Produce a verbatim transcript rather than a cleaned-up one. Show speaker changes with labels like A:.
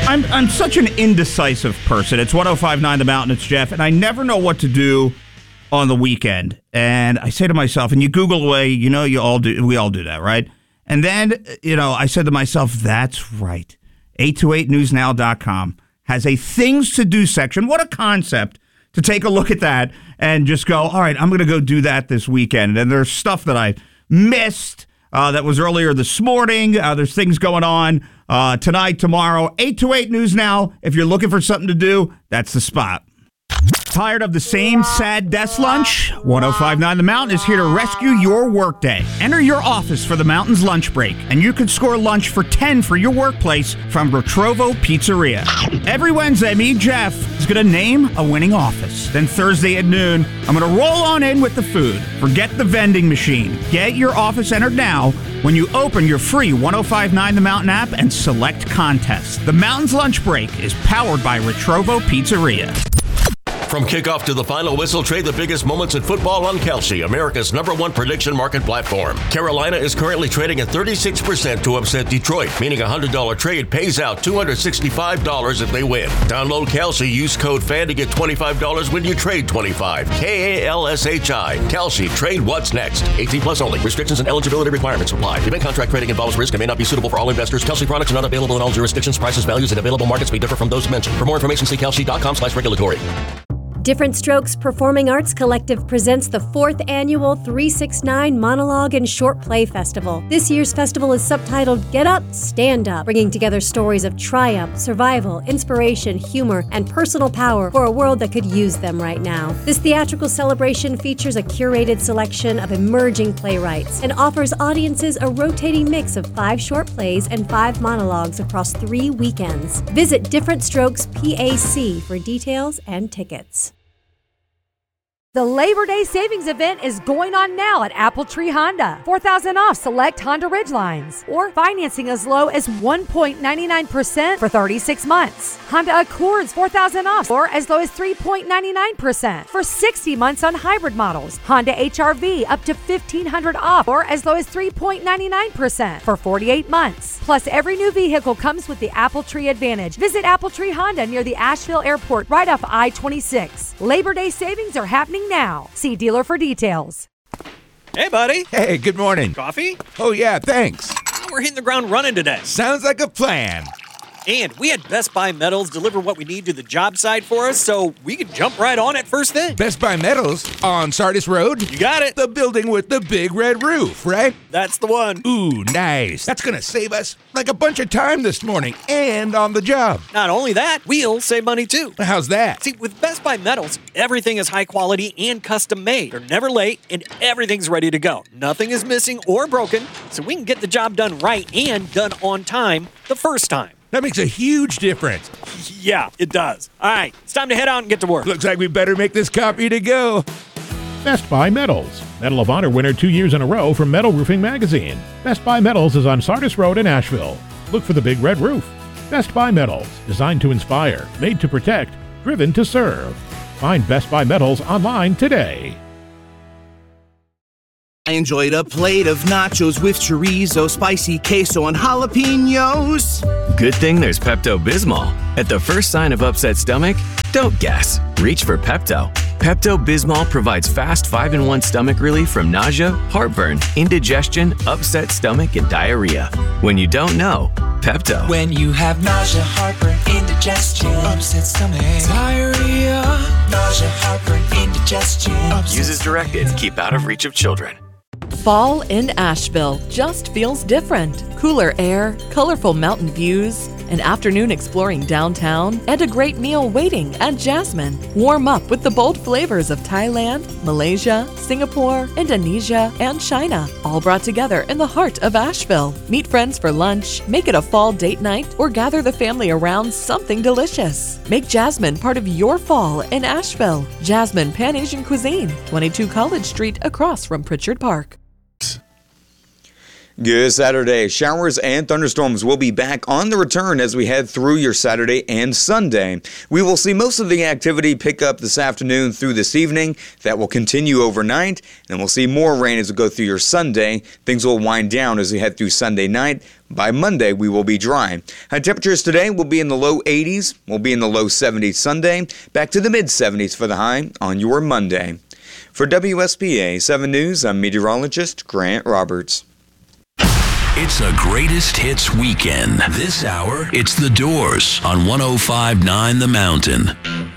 A: I'm I'm such an indecisive person. It's one oh five point nine The Mountain. It's Jeff, and I never know what to do on the weekend. And I say to myself, and you Google away, you know, you all do. We all do that, right? And then, you know, I said to myself, that's right. eight two eight news now dot com has a things to do section. What a concept to take a look at that and just go, all right, I'm going to go do that this weekend. And there's stuff that I missed uh, that was earlier this morning. Uh, there's things going on uh, tonight, tomorrow. eight two eight News Now. If you're looking for something to do, that's the spot. Tired of the same sad desk lunch? one oh five point nine The Mountain is here to rescue your workday. Enter your office for the Mountain's lunch break, and you can score lunch for ten for your workplace from Retrovo Pizzeria. Every Wednesday, me, Jeff, is going to name a winning office. Then Thursday at noon, I'm going to roll on in with the food. Forget the vending machine. Get your office entered now when you open your free one oh five point nine The Mountain app and select contests. The Mountain's lunch break is powered by Retrovo Pizzeria.
B: From kickoff to the final whistle, trade the biggest moments in football on Kalshi, America's number one prediction market platform. Carolina is currently trading at thirty-six percent to upset Detroit, meaning a one hundred dollars trade pays out two hundred sixty-five dollars if they win. Download Kalshi, use code FAN to get twenty-five dollars when you trade twenty-five dollars. K A L S H I. Kalshi, trade what's next. eighteen plus only. Restrictions and eligibility requirements apply. Event contract trading involves risk and may not be suitable for all investors. Kalshi products are not available in all jurisdictions. Prices, values, and available markets may differ from those mentioned. For more information, see kalshi.com slash regulatory.
C: Different Strokes Performing Arts Collective presents the fourth annual three sixty-nine Monologue and Short Play Festival. This year's festival is subtitled Get Up, Stand Up, bringing together stories of triumph, survival, inspiration, humor, and personal power for a world that could use them right now. This theatrical celebration features a curated selection of emerging playwrights and offers audiences a rotating mix of five short plays and five monologues across three weekends. Visit Different Strokes P A C for details and tickets.
D: The Labor Day Savings Event is going on now at Apple Tree Honda. four thousand dollars off select Honda Ridgelines, or financing as low as one point nine nine percent for thirty-six months. Honda Accords four thousand dollars off, or as low as three point nine nine percent for sixty months on hybrid models. Honda H R V up to fifteen hundred dollars off, or as low as three point nine nine percent for forty-eight months. Plus, every new vehicle comes with the Apple Tree Advantage. Visit Apple Tree Honda near the Asheville Airport right off I twenty-six. Labor Day savings are happening now. See dealer for details.
E: Hey, buddy.
F: Hey, good morning.
E: Coffee?
F: Oh, yeah, thanks.
E: We're hitting the ground running today.
F: Sounds like a plan.
E: And we had Best Buy Metals deliver what we need to the job site for us, so we could jump right on it first thing.
F: Best Buy Metals on Sardis Road?
E: You got it.
F: The building with the big red roof, right?
E: That's the one.
F: Ooh, nice. That's going to save us like a bunch of time this morning and on the job.
E: Not only that, we'll save money too.
F: How's that?
E: See, with Best Buy Metals, everything is high quality and custom made. They're never late and everything's ready to go. Nothing is missing or broken, so we can get the job done right and done on time the first time.
F: That makes a huge difference.
E: Yeah, it does. All right, it's time to head out and get to work.
F: Looks like we better make this copy to go.
G: Best Buy Metals. Medal of Honor winner two years in a row from Metal Roofing Magazine. Best Buy Metals is on Sardis Road in Asheville. Look for the big red roof. Best Buy Metals. Designed to inspire, made to protect, driven to serve. Find Best Buy Metals online today.
H: I enjoyed a plate of nachos with chorizo, spicy queso, and jalapenos.
I: Good thing there's Pepto-Bismol. At the first sign of upset stomach, don't guess. Reach for Pepto. Pepto-Bismol provides fast five in one stomach relief from nausea, heartburn, indigestion, upset stomach, and diarrhea. When you don't know, Pepto.
J: When you have nausea, heartburn, indigestion, upset stomach, diarrhea, nausea, heartburn, indigestion.
I: Use as directed. Keep out of reach of children.
K: Fall in Asheville just feels different. Cooler air, colorful mountain views, an afternoon exploring downtown, and a great meal waiting at Jasmine. Warm up with the bold flavors of Thailand, Malaysia, Singapore, Indonesia, and China, all brought together in the heart of Asheville. Meet friends for lunch, make it a fall date night, or gather the family around something delicious. Make Jasmine part of your fall in Asheville. Jasmine Pan Asian Cuisine, twenty-two College Street across from Pritchard Park.
L: Good Saturday. Showers and thunderstorms will be back on the return as we head through your Saturday and Sunday. We will see most of the activity pick up this afternoon through this evening. That will continue overnight, and we'll see more rain as we go through your Sunday. Things will wind down as we head through Sunday night. By Monday, we will be dry. High temperatures today will be in the low eighties. We'll be in the low seventies Sunday. Back to the mid seventies for the high on your Monday. For W S P A seven News, I'm meteorologist Grant Roberts.
M: It's a greatest hits weekend. This hour, it's The Doors on one oh five point nine The Mountain.